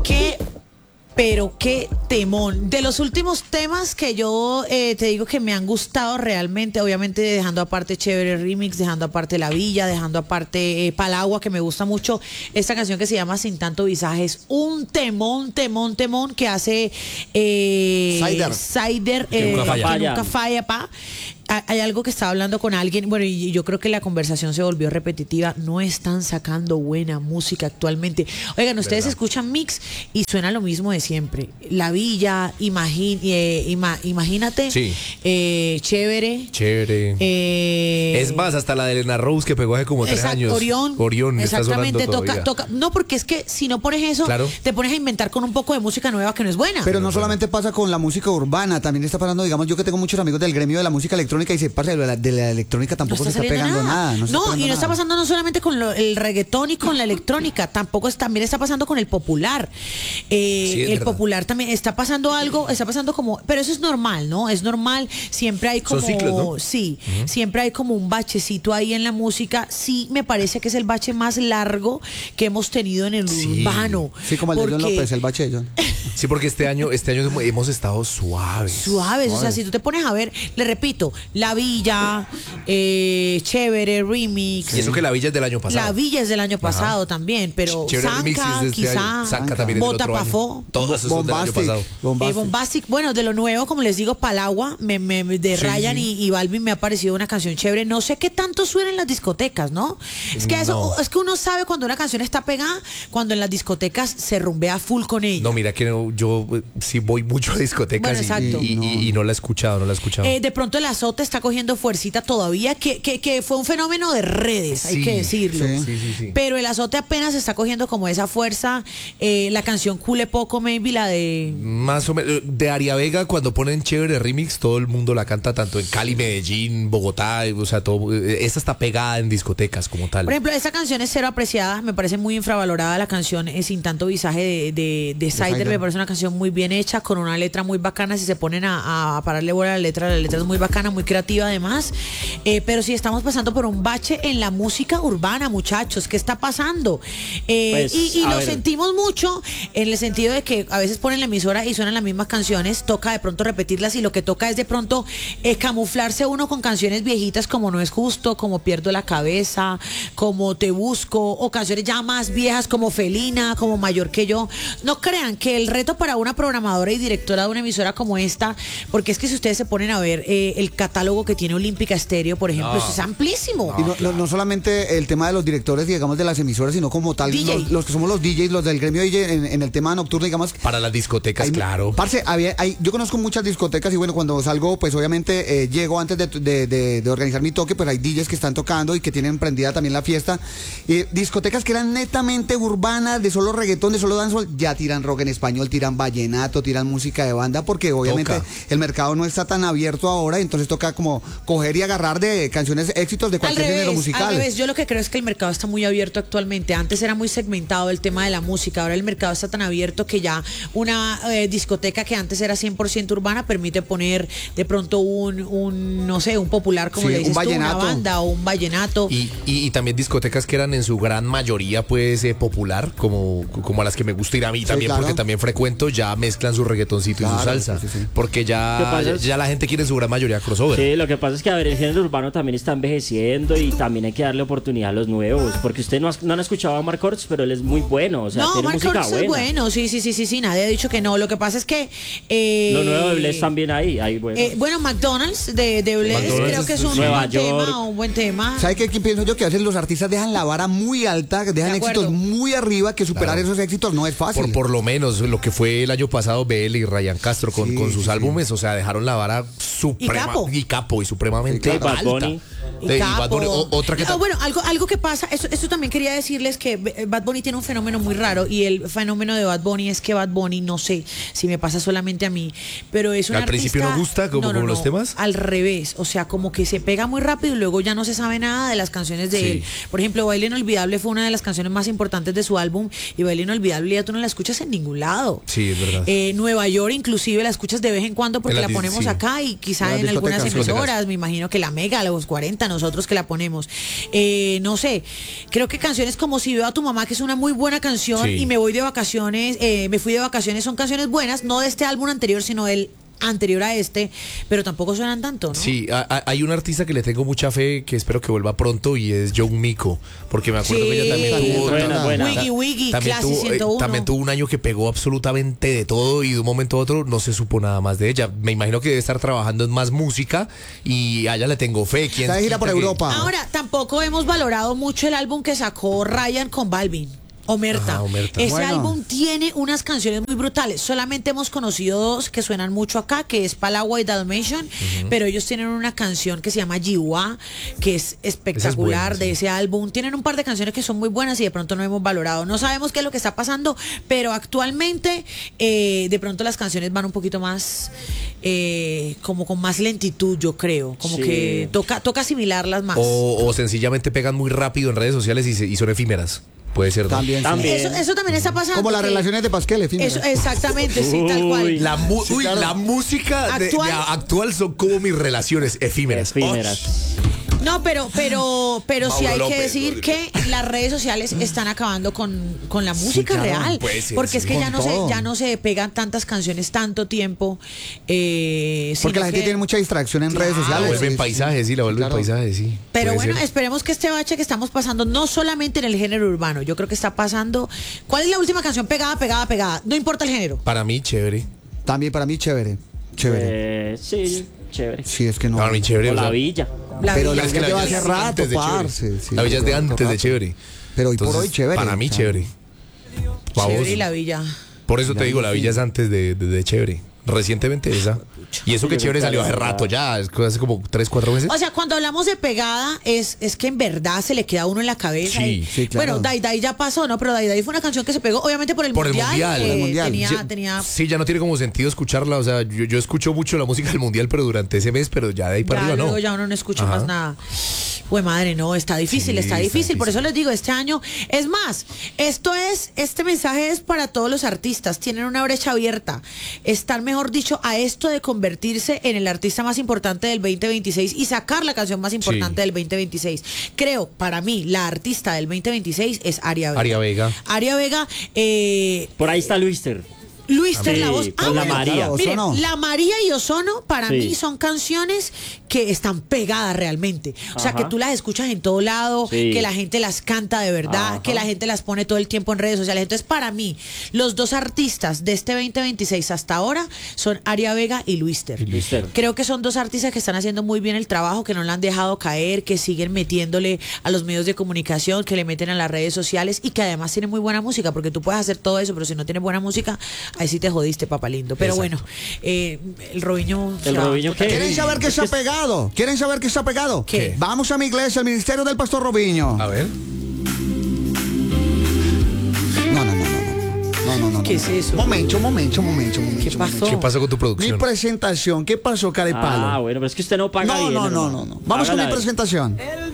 Pero qué temón. De los últimos temas que yo te digo que me han gustado realmente, obviamente dejando aparte Chévere Remix, dejando aparte La Villa, dejando aparte Palagua, que me gusta mucho, esta canción que se llama Sin Tanto Visaje, es un temón que hace Sider, que nunca falla, pa. Hay algo que estaba hablando con alguien, bueno, y yo creo que la conversación se volvió repetitiva. No están sacando buena música actualmente. Oigan, ustedes escuchan Mix y suena lo mismo de siempre. La Villa, Imagínate, sí. Chévere. Es más, hasta la de Elena Rose que pegó hace como 3 años. Orión, exactamente. Está sonando toca. No, porque es que si no pones eso, claro, te pones a inventar con un poco de música nueva que no es buena. Pero no solamente pasa con la música urbana, también está pasando, digamos, yo que tengo muchos amigos del gremio de la música electrónica y dice, parce, de la electrónica tampoco se está pegando nada. Está pasando no solamente con el reggaetón y con la electrónica, también está pasando con el popular. El popular también está pasando algo, pero eso es normal, ¿no? Es normal, siempre hay como... Son ciclos, ¿no? Sí, siempre hay como un bachecito ahí en la música. Sí, me parece que es el bache más largo que hemos tenido en el urbano. Sí, como el de John López, el bache de John. Sí, porque este año hemos estado suaves. O sea, si tú te pones a ver, le repito, La Villa, Chévere, Remix. Y eso que La Villa es del año pasado. La Villa es del año pasado también, pero Zanca, quizá, Zanca también es del otro año. Todos esos son del año pasado. Bombastic, bueno, de lo nuevo, como les digo, Palagua, de Ryan y Balvin me ha parecido una canción chévere. No sé qué tanto suena en las discotecas, ¿no? Es que es que uno sabe cuando una canción está pegada, cuando en las discotecas se rumbea full con ella. No, mira que yo sí voy mucho a discotecas y no la he escuchado, de pronto el azote está cogiendo fuercita todavía, que fue un fenómeno de redes, hay que decirlo. Sí. Pero el azote apenas está cogiendo como esa fuerza. La canción Cule Poco, maybe, la de... Más o menos, de Aria Vega, cuando ponen Chévere Remix, todo el mundo la canta tanto en Cali, Medellín, Bogotá, o sea, todo. Esta está pegada en discotecas como tal. Por ejemplo, esta canción es cero apreciada, me parece muy infravalorada la canción Sin Tanto Visaje de Sider, me parece una canción muy bien hecha, con una letra muy bacana. Si se ponen a pararle bola a la letra es muy bacana, muy creativa además. Pero sí estamos pasando por un bache en la música urbana, muchachos. ¿Qué está pasando? Y lo sentimos mucho en el sentido de que a veces ponen la emisora y suenan las mismas canciones, toca de pronto repetirlas y lo que toca es de pronto camuflarse uno con canciones viejitas como No es justo, como Pierdo la cabeza, como Te busco, o canciones ya más viejas como Felina, como Mayor que yo. No crean que el reto para una programadora y directora de una emisora como esta, porque es que si ustedes se ponen a ver el catálogo que tiene Olímpica Estéreo, por ejemplo, eso es amplísimo. Y no solamente el tema de los directores, digamos, de las emisoras, sino como tal, los que somos los DJs, los del gremio DJ en el tema nocturno, digamos. Para las discotecas, claro. Parce, yo conozco muchas discotecas y bueno, cuando salgo, pues obviamente llego antes de organizar mi toque, pues hay DJs que están tocando y que tienen prendida también la fiesta. Discotecas que eran netamente urbanas, de solo reggaetón, de solo dancehall, ya tiran rock en español, tiran vallenato, tiran música de banda, porque obviamente el mercado no está tan abierto ahora, entonces toca como coger y agarrar de canciones éxitos de cualquier género musical. Al revés, yo lo que creo es que el mercado está muy abierto actualmente. Antes era muy segmentado el tema de la música, ahora el mercado está tan abierto que ya una discoteca que antes era 100% urbana permite poner de pronto un no sé, un popular, como le dices tú, una banda o un vallenato. Y también discotecas que eran en su gran mayoría pues popular, como a las que me gusta ir a mí también, claro, porque también frecuento, ya mezclan su reggaetoncito y su salsa, porque ya la gente quiere en su gran mayoría crossover. Sí, lo que pasa es que a ver, el género urbano también está envejeciendo y también hay que darle oportunidad a los nuevos, porque ustedes no han escuchado a Marc Orts, pero él es muy bueno, o sea, no, tiene Marc música Orts buena. Es bueno, sí, nadie ha dicho que no. Lo que pasa es que lo nuevo de Bless también hay bueno, McDonald's de Bless creo que es un buen tema. ¿Sabe qué pienso yo? Que a veces los artistas dejan la vara muy alta, dejan éxitos muy arriba, que superar esos éxitos no es fácil. Por lo menos lo que fue el año pasado BL y Ryan Castro con sus álbumes, o sea, dejaron la vara suprema y supremamente alta. Bad Bunny. Otra que bueno, algo que pasa, eso también quería decirles que Bad Bunny tiene un fenómeno muy raro, y el fenómeno de Bad Bunny es que Bad Bunny, no sé si me pasa solamente a mí, pero es un al artista, principio no gusta como los temas, al revés, o sea, como que se pega muy rápido y luego ya no se sabe nada de las canciones de él. Por ejemplo, Baile Inolvidable fue una de las canciones más importantes de su álbum, y Baile Inolvidable ya tú no la escuchas en ningún lado. Sí, es verdad. Nueva York inclusive la escuchas de vez en cuando porque la ponemos acá y quizá en algunas emisoras, me imagino que la Mega, los 40 60, nosotros que la ponemos. No sé, creo que canciones como Si veo a tu mamá, que es una muy buena canción, y me fui de vacaciones, son canciones buenas, no de este álbum anterior, sino del anterior a este, pero tampoco suenan tanto, ¿no? Sí, hay un artista que le tengo mucha fe, que espero que vuelva pronto, y es John Mico, porque me acuerdo que ella también tuvo Wiggy, Classy 101. También tuvo un año que pegó absolutamente de todo y de un momento a otro no se supo nada más de ella. Me imagino que debe estar trabajando en más música y a ella le tengo fe. Está de gira por Europa. Ahora, tampoco hemos valorado mucho el álbum que sacó Ryan con Balvin. Omerta. Ese álbum tiene unas canciones muy brutales. Solamente hemos conocido dos que suenan mucho acá, que es Palagua y Dalmatian, pero ellos tienen una canción que se llama Jiwa, que es espectacular de ese álbum. Tienen un par de canciones que son muy buenas y de pronto no hemos valorado. No sabemos qué es lo que está pasando, pero actualmente de pronto las canciones van un poquito más como con más lentitud, yo creo. Como que toca asimilarlas más. O sencillamente pegan muy rápido en redes sociales y son efímeras. Puede ser también. Eso también está pasando. Como las relaciones de Pasquel, exactamente, sí, tal cual. La música actual son como mis relaciones efímeras. No, pero sí hay que decir que las redes sociales están acabando con la música real. Porque es que ya no se pegan tantas canciones tanto tiempo. Porque la gente tiene mucha distracción en redes sociales. La vuelven paisajes, sí. Pero bueno, esperemos que este bache que estamos pasando, no solamente en el género urbano, yo creo que está pasando. ¿Cuál es la última canción pegada? No importa el género. Para mí, chévere. También para mí, chévere. Sí, chévere. Sí, es que no. Para mí, chévere. La Villa. Pero la Villa lleva hace rato, parce. La Villa es de antes de chévere. Pero hoy por hoy, chévere. Para mí, chévere. Chévere y la Villa. Por eso te digo, la Villa es antes de chévere. Recientemente esa. Y eso que chévere salió hace rato ya, hace como 3, 4 meses. O sea, cuando hablamos de pegada, es que en verdad se le queda a uno en la cabeza. Sí, claro. Bueno, Dai ya pasó, ¿no? Pero Dai fue una canción que se pegó, obviamente por el mundial. Tenía... Sí, ya no tiene como sentido escucharla. O sea, yo escucho mucho la música del mundial, pero durante ese mes, pero ya de ahí para arriba luego no. Ya uno no escucha más nada. Pues madre, no, está difícil. Por eso les digo, este año, es más, este mensaje es para todos los artistas, tienen una brecha abierta, están, mejor dicho, a esto de convertirse en el artista más importante del 2026 y sacar la canción más importante del 2026. Creo, para mí, la artista del 2026 es Aria Vega. Aria Vega. Por ahí está Luister. La voz. La María. Miren, La María y Ozono para mí son canciones que están pegadas realmente. O sea, que tú las escuchas en todo lado, que la gente las canta de verdad, que la gente las pone todo el tiempo en redes sociales. Entonces, para mí, los dos artistas de este 2026 hasta ahora son Aria Vega y Luister. Creo que son dos artistas que están haciendo muy bien el trabajo, que no la han dejado caer, que siguen metiéndole a los medios de comunicación, que le meten a las redes sociales y que además tienen muy buena música, porque tú puedes hacer todo eso, pero si no tienes buena música, ahí sí te jodiste, papá lindo. Pero bueno, el Robinho... ¿Quieren saber qué se ha pegado? ¿Qué? Vamos a mi iglesia, al ministerio del pastor Robinho. A ver. No. ¿Qué es eso? Momento. ¿Qué pasó? ¿Qué pasó con tu producción? Mi presentación, ¿qué pasó, Carepalo? Bueno, pero es que usted no paga bien. No. Vamos con mi presentación.